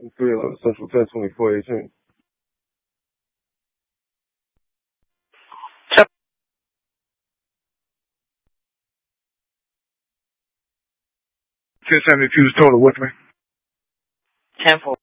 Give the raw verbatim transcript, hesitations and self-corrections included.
three eleven Central, ten twenty-four eighteen. ten seventy-two is total, what's me? ten four.